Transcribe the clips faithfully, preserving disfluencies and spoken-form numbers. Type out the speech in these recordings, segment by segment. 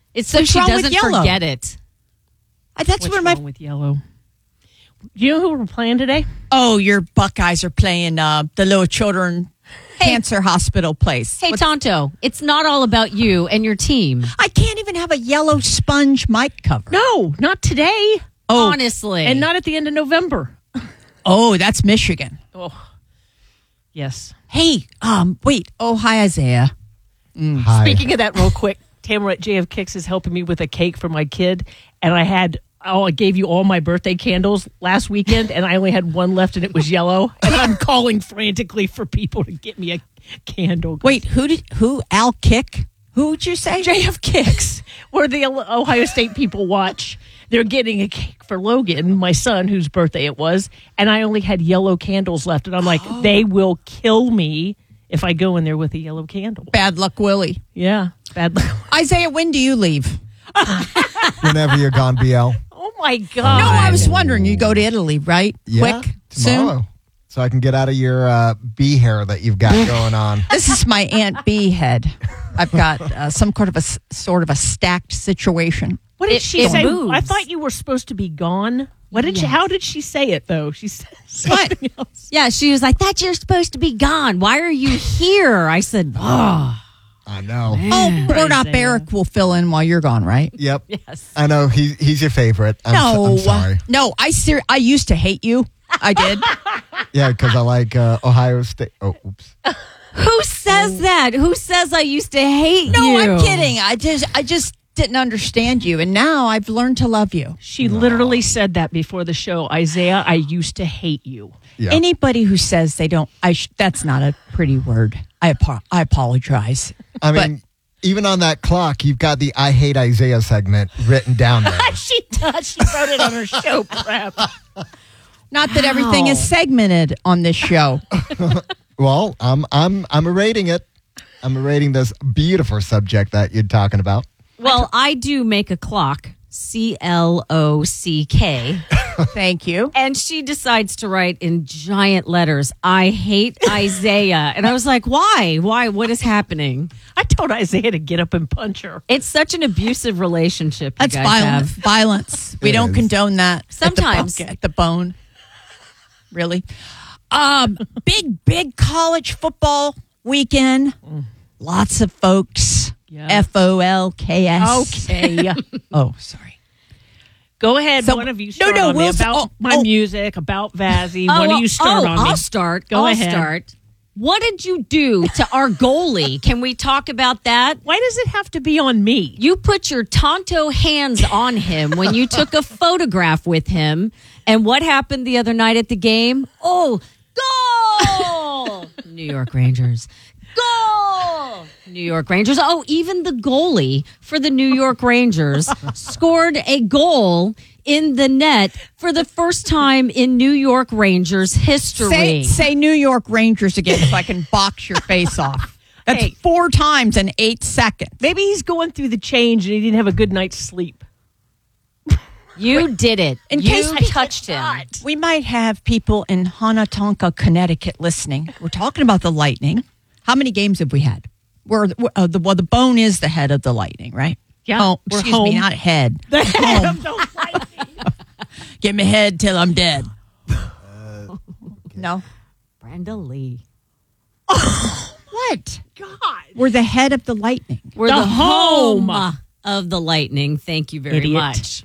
It's so What's she wrong with doesn't yellow? forget it. I, that's What's where my wrong with yellow? Do you know who we're playing today? oh, your Buckeyes are playing uh, the little children cancer hospital place. Hey, What- Tonto, it's not all about you and your team. I can't even have a yellow sponge mic cover. No, not today. Oh, Honestly. And not at the end of November. oh, that's Michigan. Oh, yes. Hey, um, wait. Oh, hi, Isaiah. Hi. Speaking of that, real quick, Tamara at J F Kicks is helping me with a cake for my kid, and I had. Oh, I gave you all my birthday candles last weekend, and I only had one left, and it was yellow. And I'm calling frantically for people to get me a candle. Wait, who did who? Al Kick? Who'd you say? J F Kicks, where the Ohio State people watch. They're getting a cake for Logan, my son, whose birthday it was, and I only had yellow candles left. And I'm like, Oh. they will kill me if I go in there with a yellow candle. Bad luck, Willie. Yeah, bad luck. Isaiah, when do you leave? Whenever you're gone, B L. Oh, my God. No, I was wondering. You go to Italy, right? Yeah, Quick, tomorrow. soon. So I can get out of your uh, bee hair that you've got going on. This is my Aunt B head. I've got uh, some kind of a s- sort of a stacked situation. What did It- she it say? moves. I thought you were supposed to be gone. What did she? How did she say it though? She said something else. Yeah, she was like, "Thought you're supposed to be gone. Why are you here?" I said, "Oh, I know. Oh, poor not Isaiah. Barrick will fill in while you're gone, right? Yep. yes." I know. He, he's your favorite. I'm, no, so, I'm sorry. no. I ser- I used to hate you. I did. Yeah, because I like uh, Ohio State. Oh, oops. Who says that? Who says I used to hate no, you? I'm kidding. I just I just didn't understand you, and now I've learned to love you. She literally said that before the show. Isaiah, I used to hate you. Yeah. Anybody who says they don't, I sh- that's not a pretty word. I apo- I apologize. I But- mean, even on that clock, you've got the I Hate Isaiah segment written down there. She does. She wrote it on her show prep. Not that everything is segmented on this show. Well, I'm I'm I'm rating it. I'm rating this beautiful subject that you're talking about. Well, I do make a clock, C L O C K, Thank you. and she decides to write in giant letters, "I hate Isaiah." And I was like, why? Why? What is happening? I told Isaiah to get up and punch her. It's such an abusive relationship you That's guys violent. have. Violence. We It don't is. condone that. Sometimes. at the, bu- at the bone. Really. Um, big big college football weekend. Lots of folks. Yeah. F O L K S. Okay. Oh, sorry. Go ahead. So- one of you no, start no, on me we'll- about oh, my oh. music, about Vazzy. Oh, one of you start oh, on me. I'll start. Go I'll ahead. start. What did you do to our goalie? Can we talk about that? Why does it have to be on me? You put your Tonto hands on him when you took a photograph with him. And what happened the other night at the game? Oh, goal! New York Rangers. Goal! New York Rangers. Oh, even the goalie for the New York Rangers scored a goal in the net for the first time in New York Rangers history. Say, say New York Rangers again so I can box your face off. That's Hey. four times in eight seconds. Maybe he's going through the change and he didn't have a good night's sleep. You did it. In you case people touched him. We might have people in Honatonka, Connecticut listening. We're talking about the Lightning. How many games have we had? We're, uh, the, well, the Bone is the head of the Lightning, right? Yeah, Oh, we're excuse me, home. not head. The head Home. of the Lightning. Give me head till I'm dead. No. Brenda Lee. What? God. We're the head of the Lightning. We're The the, home. home. of the Lightning. Thank you very Idiot. much.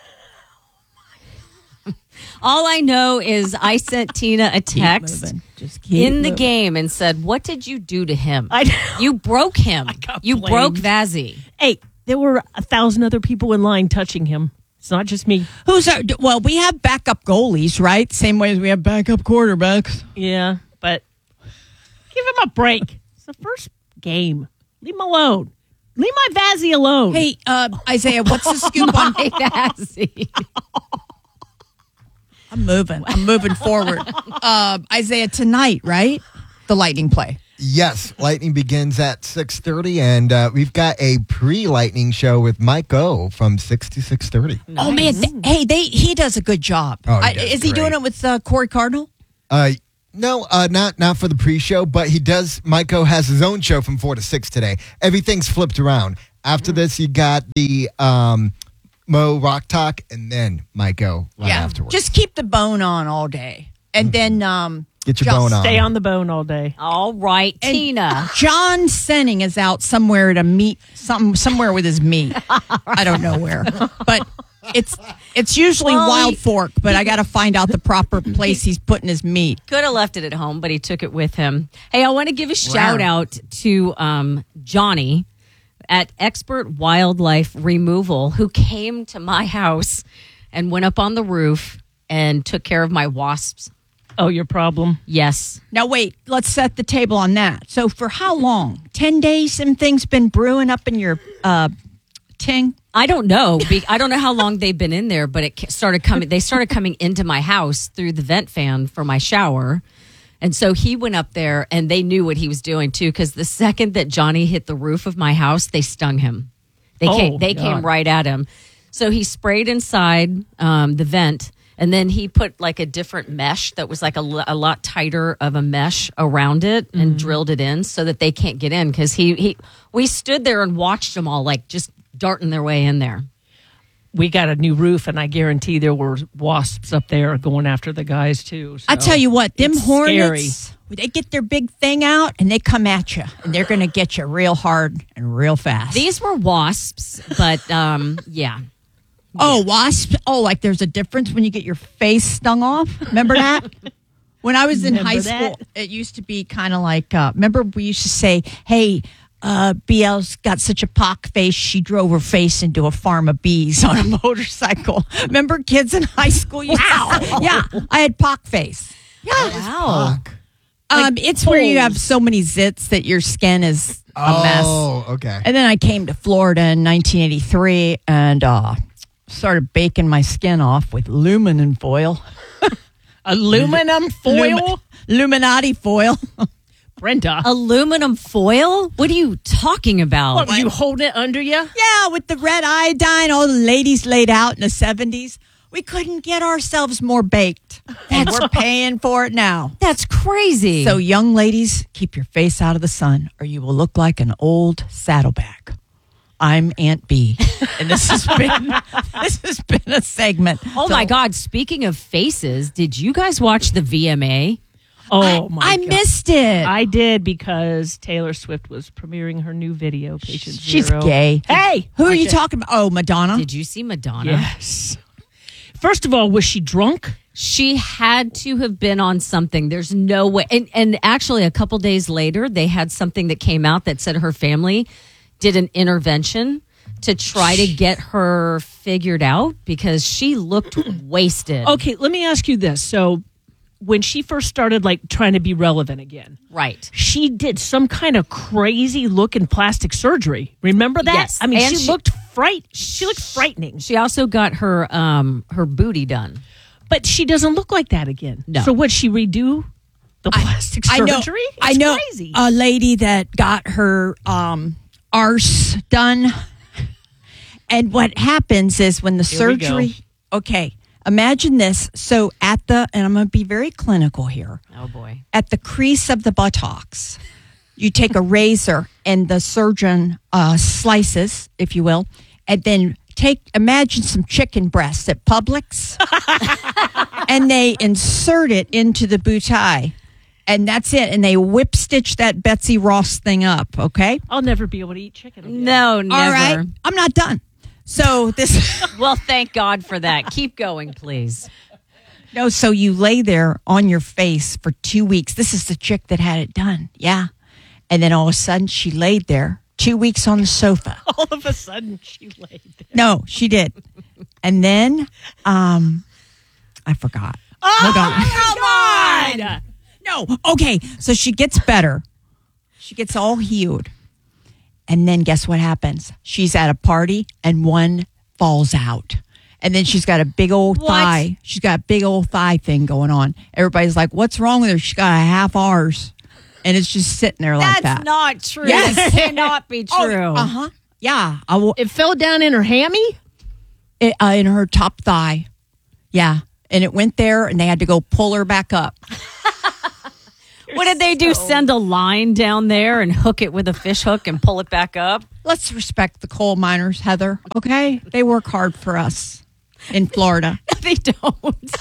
All I know is I sent Tina a text moving. Just keep in the moving. game and said, "What did you do to him? I know. You broke him. got You blamed. broke Vazzy." Hey, there were a thousand other people in line touching him. It's not just me. Who's our, well, we have backup goalies, right? Same way as we have backup quarterbacks. Yeah, but give him a break. It's the first game. Leave him alone. Leave my Vazzy alone. Hey, uh, Isaiah, what's the scoop on? My Vazzy. I'm moving. I'm moving forward. Uh, Isaiah, tonight, right? The Lightning play. Yes, Lightning begins at six thirty, and uh, we've got a pre-Lightning show with Mike O from six to six thirty. Oh man, th- hey, they he does a good job. Oh, he I- does is he great. doing it with uh, Corey Cardinal? Uh, No, uh, not not for the pre-show, but he does. Maiko has his own show from four to six today. Everything's flipped around. After this, you got the um, Mo Rock Talk, and then Maiko right yeah. afterwards. Just keep the bone on all day. And then um, Get your just bone on. Stay on the bone all day. All right, And Tina. John Senning is out somewhere to meet some somewhere with his meat. I don't know where, but it's it's usually Well, Wild he- Fork. But I got to find out the proper place he's putting his meat. Could have left it at home, but he took it with him. Hey, I want to give a shout out to um, Johnny at Expert Wildlife Removal, who came to my house and went up on the roof and took care of my wasps. Oh, your problem? Yes. Now wait, let's set the table on that. So for how long? Ten days? Some things been brewing up in your uh, ting. I don't know. Be- I don't know how long they've been in there, but it ca- started coming. They started coming into my house through the vent fan for my shower. And so he went up there and they knew what he was doing too. Because the second that Johnny hit the roof of my house, they stung him. They Oh, came, they God. came right at him. So he sprayed inside um, the vent. And then he put like a different mesh that was like a, l- a lot tighter of a mesh around it and Mm-hmm. drilled it in so that they can't get in. Because he, he, we stood there and watched them all like just darting their way in there. We got a new roof, and I guarantee there were wasps up there going after the guys too. So I tell you what, them it's hornets, scary. they get their big thing out and they come at you, and they're going to get you real hard and real fast. These were wasps, but um, yeah. Oh, wasp! Oh, like there's a difference when you get your face stung off. Remember that? When I was in Remember high that? school, it used to be kind of like. Uh, remember, we used to say, "Hey, uh, B L's got such a pock face. She drove her face into a farm of bees on a motorcycle." Remember, kids in high school? Used to say, yeah, I had pock face. Yeah, Wow. Fuck. um, it's where you have so many zits that your skin is a mess. Oh, okay. And then I came to Florida in nineteen eighty-three and uh, started baking my skin off with aluminum foil. Aluminum foil, Lumi- Illuminati foil. Brenda. Aluminum foil? What are you talking about? What, you hold it under you? Yeah, with the red iodine, all the ladies laid out in the seventies. We couldn't get ourselves more baked. And we're paying for it now. That's crazy. So, young ladies, keep your face out of the sun or you will look like an old saddleback. I'm Aunt B. And this has been this has been a segment. oh So, my God. Speaking of faces, did you guys watch the V M A? Oh my! I God. missed it. I did because Taylor Swift was premiering her new video, Patient She's Zero. gay. Hey, Who are watch you it. talking about? Oh, Madonna. Did you see Madonna? Yes. First of all, was she drunk? She had to have been on something. There's no way. And, and actually, a couple days later, they had something that came out that said her family did an intervention to try to get her figured out because she looked wasted. Okay, let me ask you this. So, when she first started, like trying to be relevant again, Right. she did some kind of crazy look in plastic surgery. Remember that? Yes. I mean, And she, she- looked fright. She looked frightening. She also got her um her booty done. But she doesn't look like that again. No. So would she redo the plastic I know. surgery? It's I know crazy. a lady that got her um, arse done. And what happens is when the Here we go. surgery. Okay, imagine this. So at the, and I'm going to be very clinical here. Oh boy. At the crease of the buttocks, you take a razor and the surgeon uh, slices, if you will, and then take, imagine some chicken breasts at Publix, and they insert it into the boutique, and that's it. And they whip stitch that Betsy Ross thing up, okay? I'll never be able to eat chicken again. No, never. All right, I'm not done. So this, Well, thank God for that. Keep going, please. no, so you lay there on your face for two weeks. This is the chick that had it done, yeah. And then all of a sudden, she laid there two weeks on the sofa. All of a sudden, she laid there. No, she did. And then, um, I forgot. Hold on. God! No. Okay. So she gets better. She gets all healed. And then guess what happens? She's at a party and one falls out. And then she's got a big old What? thigh. She's got a big old thigh thing going on. Everybody's like, what's wrong with her? She's got a half ours. And it's just sitting there like That's that. not true. Yes. That cannot be true. Uh huh. Yeah. I will, It fell down in her hammy? it, uh, in her top thigh. Yeah. And it went there and they had to go pull her back up. What did they do? Send a line down there and hook it with a fish hook and pull it back up? Let's respect the coal miners, Heather. Okay, they work hard for us in Florida. No, they don't.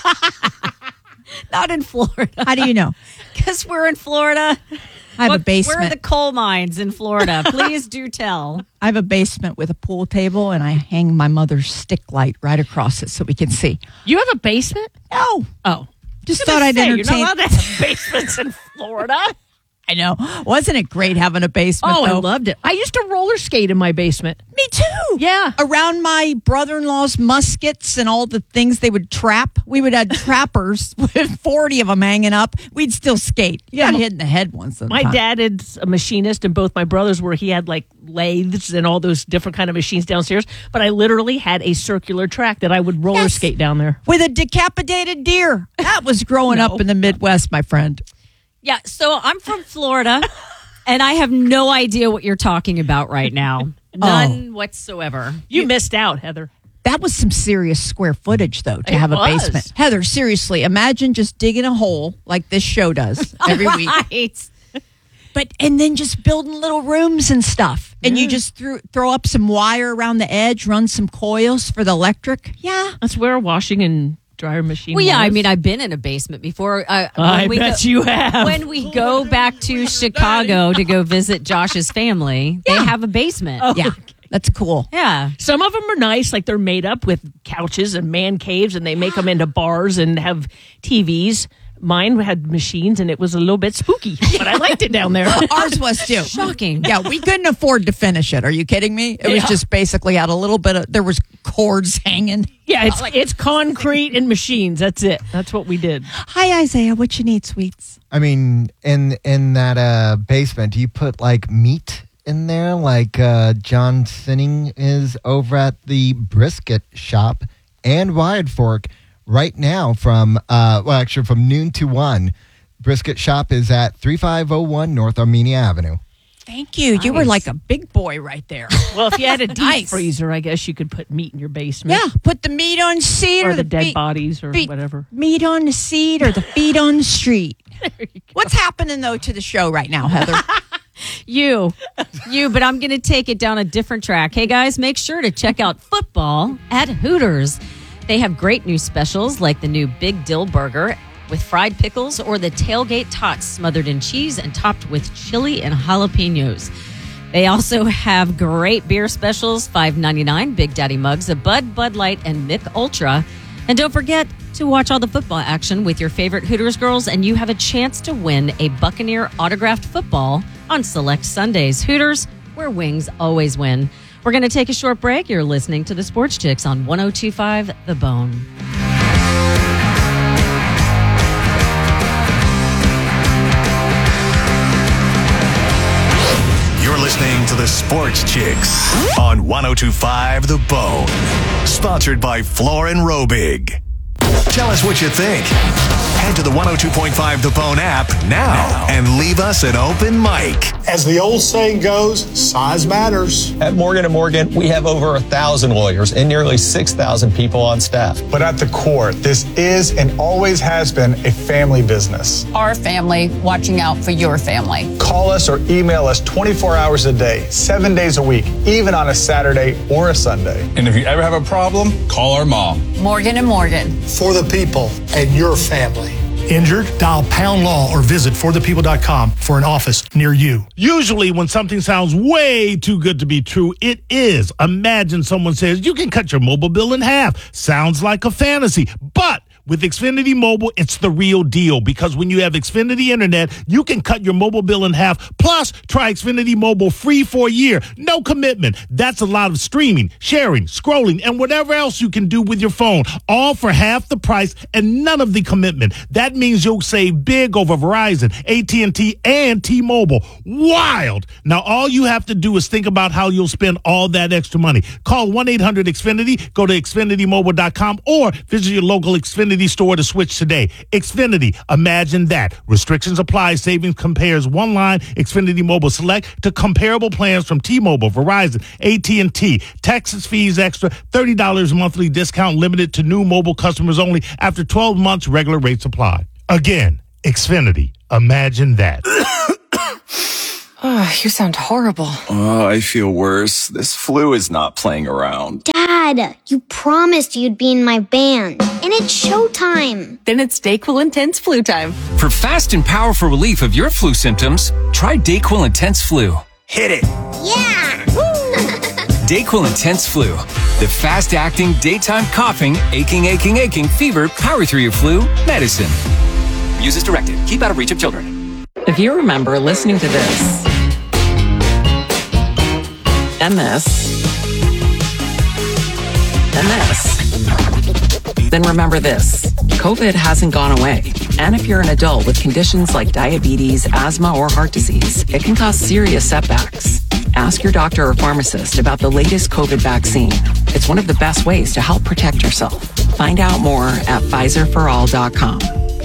Not in Florida. How do you know? Because we're in Florida. I have What- a basement. Where are the coal mines in Florida? Please do tell. I have a basement with a pool table, and I hang my mother's stick light right across it so we can see. You have a basement? No, Oh. just I was thought gonna I'd say, entertain. You're not allowed to have basements in Florida. I know. Wasn't it great having a basement? Oh, I though? loved it. I used to roller skate in my basement. Me too. Yeah. Around my brother-in-law's muskets and all the things they would trap. We would have trappers with forty of them hanging up. We'd still skate. You got Yeah. hit in the head once in a My time. dad is a machinist, and both my brothers were. He had like lathes and all those different kind of machines downstairs. But I literally had a circular track that I would roller Yes. skate down there. With a decapitated deer. That was growing No. up in the Midwest, my friend. Yeah, so I'm from Florida, and I have no idea what you're talking about right now. None whatsoever. You missed out, Heather. That was some serious square footage, though, to It have a was. basement. Heather, seriously, imagine just digging a hole like this show does every week. Right. But and then just building little rooms and stuff. And you just threw, throw up some wire around the edge, run some coils for the electric. Yeah. That's where a washing and dryer machine. Well, yeah, I was. mean, I've been in a basement before. Uh, I when we bet go, you have. When we go back to Chicago to go visit Josh's family, they have a basement. Oh. Yeah. That's cool. Yeah. Some of them are nice, like they're made up with couches and man caves, and they make them into bars and have T Vs. Mine had machines, and it was a little bit spooky, but I liked it down there. Ours was too. Shocking. Yeah, we couldn't afford to finish it. Are you kidding me? It was Yeah. just basically had a little bit of, there was cords hanging. Yeah, it's it's concrete and machines. That's it. That's what we did. Hi, Isaiah. What you need, sweets? I mean, in in that uh, basement, do you put like meat in there, like uh, John Sinning is over at the brisket shop and Wired Fork right now from uh, well, actually from noon to one. Brisket shop is at thirty-five oh one North Armenia Avenue. Thank you. You were Nice. like a big boy right there. Well, if you had a deep Nice. freezer, I guess you could put meat in your basement. Yeah, put the meat on seat Or or, the dead feet- bodies or feet- whatever. Meat on the seat or the feet on the street. What's happening though to the show right now, Heather? You, you, but I'm going to take it down a different track. Hey guys, make sure to check out football at Hooters. They have great new specials like the new Big Dill Burger with fried pickles or the tailgate tots smothered in cheese and topped with chili and jalapenos. They also have great beer specials, five ninety-nine Big Daddy mugs of Bud, Bud Light, and Mick Ultra. And don't forget to watch all the football action with your favorite Hooters girls, and you have a chance to win a Buccaneer autographed football on select Sundays. Hooters, where wings always win. We're going to take a short break. You're listening to the Sports Chicks on one oh two point five The Bone. You're listening to the Sports Chicks on one oh two point five The Bone. Sponsored by Floor and Robig. Tell us what you think. Head to the one oh two point five The Bone app now and leave us an open mic. As the old saying goes, size matters. At Morgan and Morgan, we have over a thousand lawyers and nearly six thousand people on staff. But at the core, this is and always has been a family business. Our family watching out for your family. Call us or email us twenty-four hours a day, seven days a week, even on a Saturday or a Sunday. And if you ever have a problem, call our mom. Morgan and Morgan. For the people and your family. Injured? Dial Pound Law or visit for the people dot com for an office near you. Usually when something sounds way too good to be true, it is. Imagine someone says, you can cut your mobile bill in half. Sounds like a fantasy. But with Xfinity Mobile, it's the real deal, because when you have Xfinity Internet, you can cut your mobile bill in half. Plus, try Xfinity Mobile free for a year. No commitment. That's a lot of streaming, sharing, scrolling, and whatever else you can do with your phone, all for half the price and none of the commitment. That means you'll save big over Verizon, A T and T, and T-Mobile. Wild! Now, all you have to do is think about how you'll spend all that extra money. Call one eight hundred X Finity, go to Xfinity Mobile dot com, or visit your local Xfinity store to switch today. Xfinity, imagine that. Restrictions apply. Savings compares one line Xfinity Mobile Select to comparable plans from T-Mobile, Verizon, A T and T. Taxes, fees extra, thirty dollars monthly discount limited to new mobile customers only. After twelve months, regular rates apply. Again, Xfinity. Imagine that. Oh, you sound horrible. Oh, I feel worse. This flu is not playing around. Dad, you promised you'd be in my band, and it's showtime. Then it's Dayquil Intense Flu time. For fast and powerful relief of your flu symptoms, try Dayquil Intense Flu. Hit it. Yeah! Dayquil Intense Flu. The fast-acting, daytime coughing, aching, aching, aching, fever, power through your flu medicine. Use as directed. Keep out of reach of children. If you remember listening to this, and this, and this, then remember this. COVID hasn't gone away. And if you're an adult with conditions like diabetes, asthma, or heart disease, it can cause serious setbacks. Ask your doctor or pharmacist about the latest COVID vaccine. It's one of the best ways to help protect yourself. Find out more at Pfizer for all dot com.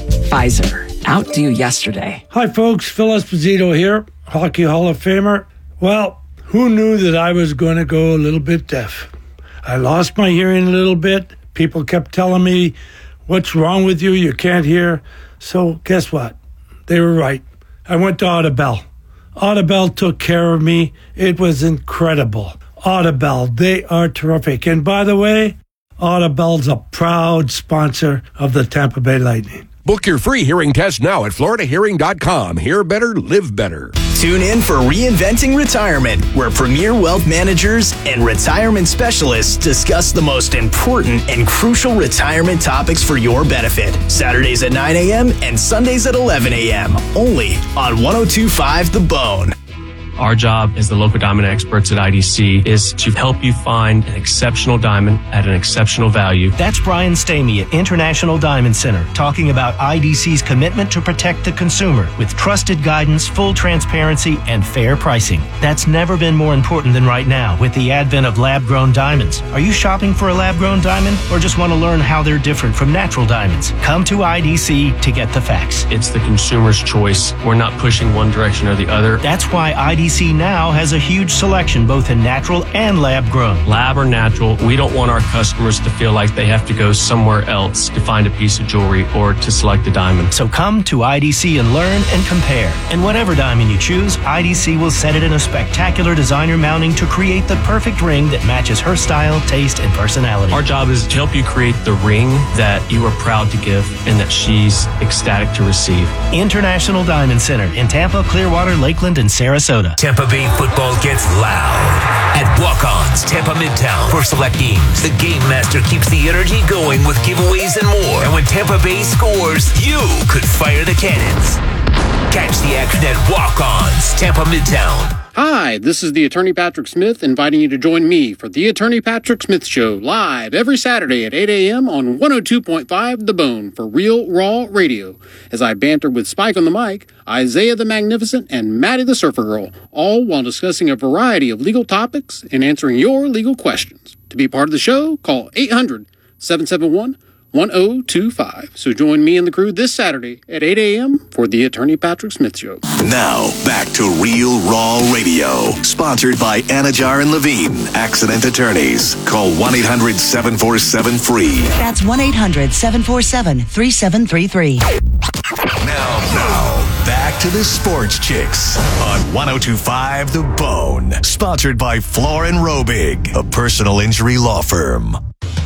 Pfizer. Outdo yesterday. Hi, folks. Phil Esposito here, Hockey Hall of Famer. Well, who knew that I was going to go a little bit deaf? I lost my hearing a little bit. People kept telling me, what's wrong with you? You can't hear. So guess what? They were right. I went to Audibel. Audibel took care of me. It was incredible. Audibel, they are terrific. And by the way, Audibel's a proud sponsor of the Tampa Bay Lightning. Book your free hearing test now at Florida Hearing dot com. Hear better, live better. Tune in for Reinventing Retirement, where premier wealth managers and retirement specialists discuss the most important and crucial retirement topics for your benefit. Saturdays at nine a.m. and Sundays at eleven a.m. Only on one oh two point five The Bone. Our job as the local diamond experts at I D C is to help you find an exceptional diamond at an exceptional value. That's Brian Stamey at International Diamond Center, talking about I D C's commitment to protect the consumer with trusted guidance, full transparency, and fair pricing. That's never been more important than right now with the advent of lab-grown diamonds. Are you shopping for a lab-grown diamond or just want to learn how they're different from natural diamonds? Come to I D C to get the facts. It's the consumer's choice. We're not pushing one direction or the other. That's why I D C now has a huge selection both in natural and lab grown. Lab or natural, we don't want our customers to feel like they have to go somewhere else to find a piece of jewelry or to select a diamond. So come to I D C and learn and compare. And whatever diamond you choose, I D C will set it in a spectacular designer mounting to create the perfect ring that matches her style, taste, and personality. Our job is to help you create the ring that you are proud to give and that she's ecstatic to receive. International Diamond Center in Tampa, Clearwater, Lakeland, and Sarasota. Tampa Bay football gets loud at Walk-Ons Tampa Midtown. For select games, the Game Master keeps the energy going with giveaways and more. And when Tampa Bay scores, you could fire the cannons. Catch the action at Walk-Ons Tampa Midtown. Hi, this is the Attorney Patrick Smith inviting you to join me for the Attorney Patrick Smith Show live every Saturday at eight a.m. on one oh two point five The Bone for Real Raw Radio, as I banter with Spike on the mic, Isaiah the Magnificent, and Maddie the Surfer Girl, all while discussing a variety of legal topics and answering your legal questions. To be part of the show, call eight hundred, seven seven one, one oh two five. So join me and the crew this Saturday at eight a.m. for the Attorney Patrick Smith Show. Now, back to Real Raw Radio, sponsored by Anajar and Levine, Accident Attorneys. Call one eight hundred, seven four seven, F R E E. That's one eight hundred, seven four seven, three seven three three. Now, now, back to the Sports Chicks on one oh two point five The Bone, sponsored by Floor and Robig, a personal injury law firm.